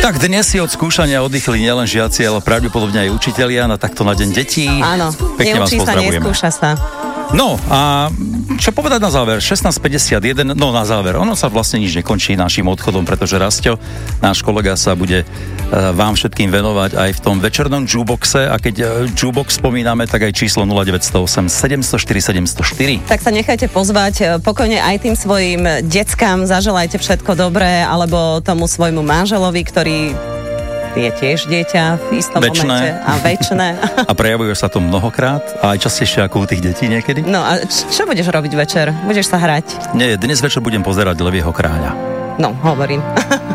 Tak dnes si od skúšania oddychli nielen žiaci, ale pravdepodobne aj učitelia na takto na deň detí. Áno, Pekne vás neučí sa, pozdravujeme. neskúša sa. No a čo povedať na záver? 16:51, no na záver. Ono sa vlastne nič nekončí našim odchodom, pretože Rasťo, náš kolega, sa bude vám všetkým venovať aj v tom večernom jukeboxe. A keď jukebox spomíname, tak aj číslo 0908 704 704. Tak sa nechajte pozvať, pokojne aj tým svojim deckám zaželajte všetko dobré, alebo tomu svojmu manželovi, ktorý je tiež dieťa v istom momente a večné. A prejavuje sa to mnohokrát a aj častejšie ako u tých detí niekedy. No a čo budeš robiť večer? Budeš sa hrať? Nie, dnes večer budem pozerať Levieho kráľa. No, hovorím.